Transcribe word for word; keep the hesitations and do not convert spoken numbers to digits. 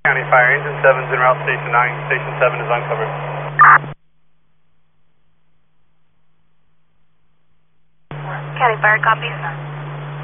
County Fire, Engine seven's en route, Station nine. Station seven is uncovered. County Fire, copies.